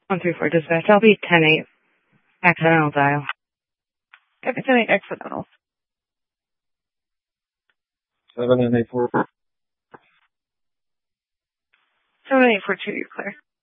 134 dispatch. I'll be 10-8. Accidental dial. Okay, 10-8 accidental. 7 and 8 4. 7 and 8 for 2, you're clear.